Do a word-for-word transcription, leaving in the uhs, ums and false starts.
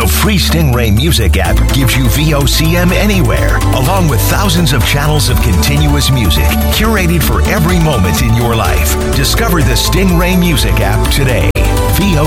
The free Stingray Music app gives you V O C M anywhere, along with thousands of channels of continuous music, curated for every moment in your life. Discover the Stingray Music app today.